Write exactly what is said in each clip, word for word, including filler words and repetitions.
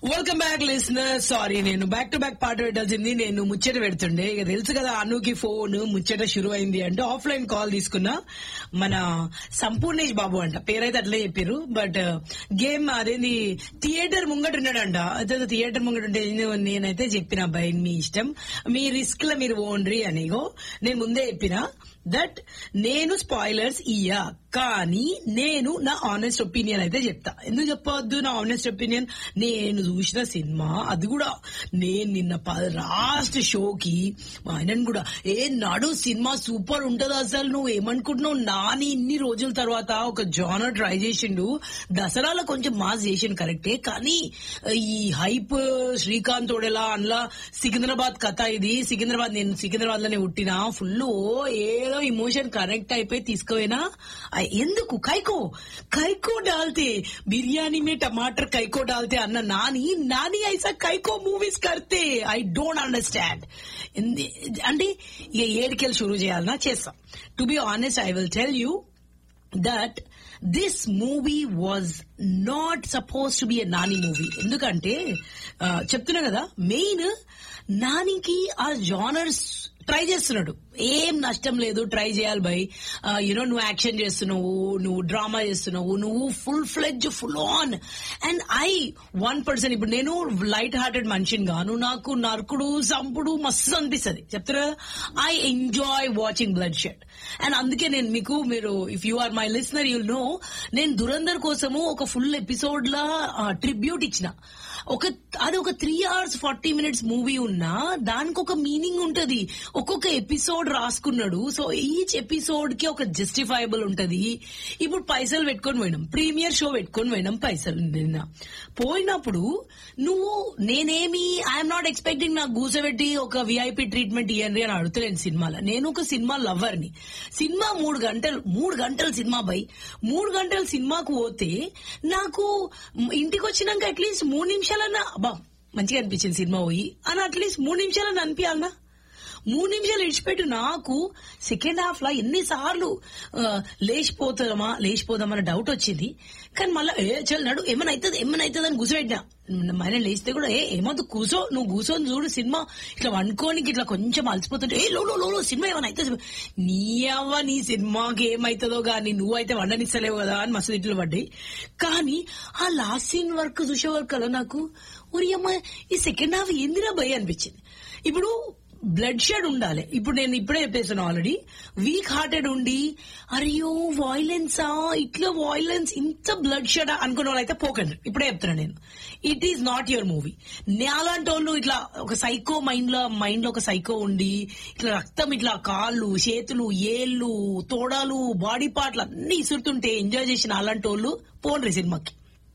Welcome back listener. Sorry, నేను back to back పాట పెట్టాల్సింది. నేను ముచ్చట పెడుతుండే, ఇక తెలుసు కదా అనుకి ఫోన్ ముచ్చట షురు అయింది అంటే ఆఫ్లైన్ కాల్ తీసుకున్నా. మన సంపూర్ణేష్ బాబు అంట, పేరైతే అట్లే చెప్పారు. బట్ గేమ్ అదేంది థియేటర్ ముంగట ఉన్నాడంట. అదే థియేటర్ ముంగట ఉంటే నేనైతే చెప్పిన అబ్బాయి మీ ఇష్టం, మీ రిస్క్ లో మీరు ఓన్రీ అనిగో నేను ముందే చెప్పిన దట్ నేను స్పాయిలర్స్ ఇయ్యా, కానీ నేను నా ఆనెస్ట్ ఒపీనియన్ అయితే చెప్తా. ఎందుకు చెప్పవద్దు నా ఆనెస్ట్ ఒపీనియన్? నేను చూసిన సినిమా, అది కూడా నేను నిన్న లాస్ట్ షోకి మా ఆయనను కూడా ఏ నాడు సినిమా సూపర్ ఉంటది, అసలు నువ్వు ఏమనుకుంటున్నావు నాని ఇన్ని రోజుల తర్వాత ఒక జానర్ ట్రై చేసిండు, దసరాలో కొంచెం మాస్ చేసిండు కరెక్టే, కానీ ఈ హైప్ శ్రీకాంత్ తోడేలా అందులో సికింద్రాబాద్ కథ, ఇది సికింద్రాబాద్, నేను సికింద్రాబాద్ లోనే పుట్టినా, ఫుల్ ఏదో ఇమోషన్ కనెక్ట్ అయిపోయి తీసుకుపోయినా. ఎందుకు కైకో కైకో డాల్తే బిర్యానీ మే టమాటర్ కైకో డాల్తే అన్న Nani Nani ఐసా కైకో movies కర్తే I don't understand. అంటే ఇక ఏడికెళ్ళి షురూ చేయాలన్నా చేస్తాం. To be honest I will tell you that this movie was not suppose to be a Nani movie. ఎందుకంటే చెప్తున్నా కదా, మెయిన్ నానికి ఆ జానర్స్ ట్రై చేస్తున్నాడు, ఏం నష్టం లేదు, ట్రై చేయాలి బై. యూనో నువ్వు యాక్షన్ చేస్తున్నావు, నువ్వు డ్రామా చేస్తున్నావు, నువ్వు full fledged full on. And I one person, ఇప్పుడు నేను లైట్ హార్టెడ్ మనిషిని గాను, నాకు నరకుడు సంపుడు మస్తు అనిపిస్తుంది, చెప్తారు కదా. I enjoy watching blood shed. And అందుకే నేను మీకు, మీరు if you are my listener you'll know, నేను దురందర్ కోసము ఒక ఫుల్ ఎపిసోడ్ లా ట్రిబ్యూట్ ఇచ్చిన. ఒక అది ఒక three hours forty minutes movie ఉన్నా దానికి ఒక మీనింగ్ ఉంటది, ఒక్కొక్క ఎపిసోడ్ రాసుకున్నాడు. సో ఈచ్ ఎపిసోడ్ కి ఒక జస్టిఫైబుల్ ఉంటది. ఇప్పుడు పైసలు పెట్టుకొని పోయినాం, ప్రీమియర్ షో పెట్టుకొని పోయినాం, పైసలు నిన్న పోయినప్పుడు నువ్వు నేనేమి ఐఎమ్ నాట్ ఎక్స్పెక్టింగ్ నాకు కూర్చోబెట్టి ఒక విఐపి ట్రీట్మెంట్ ఇవ్వండి అని అడుగుతలేను సినిమాలో. నేను ఒక సినిమా లవర్ ని. సినిమా మూడు గంటలు మూడు గంటల సినిమా బై మూడు గంటల సినిమాకు పోతే నాకు ఇంటికి వచ్చినాక అట్లీస్ట్ మూడు నిమిషాలన్నా బా మంచిగా అనిపించింది సినిమా పోయి అని అట్లీస్ట్ మూడు నిమిషాలన్నా అనిపించాలన్నా. మూడు నిమిషాలు ఇడిచిపెట్టు. నాకు సెకండ్ హాఫ్ లా ఎన్నిసార్లు లేచిపోతామా లేచిపోదామన్న డౌట్ వచ్చింది. కానీ మళ్ళీ ఏ చల్ నడు ఏమైనా అవుతుంది ఏమైనా అవుతుంది అని కూర్చోబెట్టినా. మళ్ళీ లేచితే కూడా ఏ ఏమవుతు కూర్చో, నువ్వు కూర్చొని చూడు సినిమా, ఇట్లా వండుకోనికి ఇట్లా కొంచెం అలసిపోతుంటే ఏ లో లో లో సినిమా ఏమైనా అవుతుంది, నీ అవ్వ నీ సినిమాకి ఏమవుతుందో గానీ నువ్వైతే వండనిస్తలేవు కదా అని మస్తు ఇట్లు పడ్డాయి. కానీ ఆ లాస్ట్ సీన్ వర్క్ చూసే వరకు అలా నాకు ఒరి అమ్మ ఈ సెకండ్ హాఫ్ ఏందిరా భయ అనిపించింది. ఇప్పుడు బ్లడ్ షెడ్ ఉండాలి. ఇప్పుడు నేను ఇప్పుడే చెప్పేసాను ఆల్రెడీ, వీక్ హార్టెడ్ ఉండి అయ్యో వాయిలెన్సా ఇట్లా వాయిలెన్స్ ఇంత బ్లడ్ షెడ్ అనుకున్న వాళ్ళు అయితే పోకండి. ఇప్పుడే చెప్తున్నా నేను, it is not your movie. అలాంటి వాళ్ళు ఇట్లా ఒక సైకో మైండ్ లో మైండ్ లో ఒక సైకో ఉండి ఇట్లా రక్తం ఇట్లా కాళ్ళు చేతులు ఏళ్ళు తోడాలు బాడీ పార్ట్లు అన్ని ఇసురుతుంటే ఎంజాయ్ చేసిన అలాంటి వాళ్ళు పోండ్రి సినిమాకి.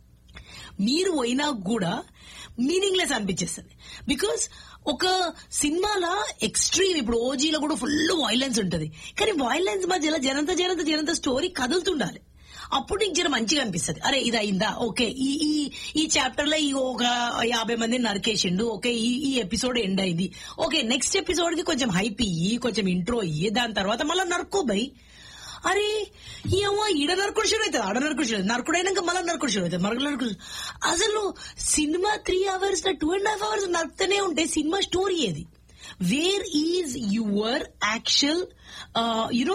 మీరు పోయినా కూడా మీనింగ్లెస్ అనిపించేస్తుంది. బికాస్ ఒక సినిమాలో ఎక్స్ట్రీమ్, ఇప్పుడు ఓజీలో కూడా ఫుల్ వైలెన్స్ ఉంటది, కానీ వైలెన్స్ మధ్యలో జనంత జనంత జనంత స్టోరీ కదులుతుండాలి. అప్పుడు నీకు జర మంచిగా అనిపిస్తుంది. అరే ఇది అయిందా, ఓకే ఈ ఈ ఈ చాప్టర్ లో ఈ ఒక యాభై మందిని నరికేసిండు, ఓకే ఈ ఈ ఎపిసోడ్ ఎండ్ అయింది, ఓకే నెక్స్ట్ ఎపిసోడ్ కి కొంచెం హైప్ ఇయ్యి, కొంచెం ఇంట్రో ఇయ్యి, దాని తర్వాత మళ్ళీ నరుకో బై. అరే ఏమో ఈడ నరకుడు షురు అవుతుంది, ఆడ నరకుడు షురు అవుతుంది, నరకుడైనాక మళ్ళీ నరకుడు షురు అవుతుంది, మరొక నరకుడు. అసలు cinema three hours two and half hours నడుపుతూనే ఉంటే సినిమా స్టోరీ ఏది? Where is your actual you know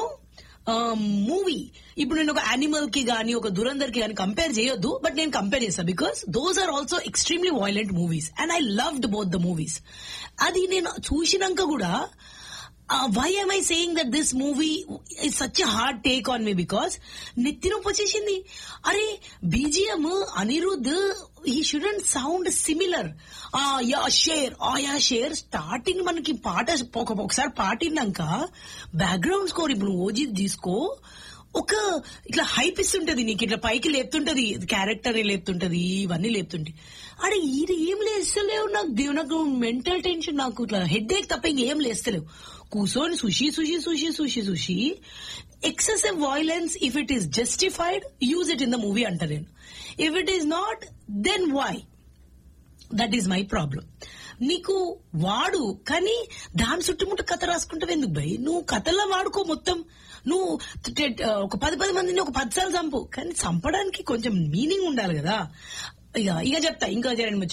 movie? ఇప్పుడు నేను ఒక యానిమల్ కి గానీ ఒక దురందర్ కి గానీ కంపేర్ చేయొద్దు, బట్ నేను కంపేర్ చేస్తాను because those are also extremely violent movies and I loved both the movies. అది నేను చూసినాక కూడా Uh, why am I saying that this movie is such a hard take on me? Because నెత్తినొప్పి వచ్చేసింది. అరే BGM Anirudh he shouldn't sound similar. ఆ yeah share ఆ yeah share starting మనకి పాట ఒకసారి పాటినాక బ్యాక్గ్రౌండ్ స్కోర్ ఇప్పుడు ఓజీ తీసుకో, ఒక ఇట్లా హైప్ ఇస్తుంటది నీకు, ఇట్లా పైకి లేపుతుంటది, క్యారెక్టర్ లేపుతుంటది, ఇవన్నీ లేపుతుంటే అరే ఇది ఏం లేస్తలేవు నాకు, దేవు నాకు మెంటల్ టెన్షన్, నాకు ఇట్లా హెడ్ ఏక్ తప్ప ఇంకేం లేస్తలేవు. కూర్చొని Sushee Sushee Sushee Sushee Sushee excessive violence, if it is justified use it in the movie అంట నేను. If it is not then why? That is my problem. నీకు వాడు, కానీ దాని చుట్టుముట్టు కథ రాసుకుంటావు ఎందుకు భయ్? నువ్వు కథల్లో వాడుకో మొత్తం. నువ్వు ఒక పది పది మందిని ఒక పది సార్లు చంపు, కానీ చంపడానికి కొంచెం మీనింగ్ ఉండాలి కదా. ఇక ఇక చెప్తా ఇంకా రెండు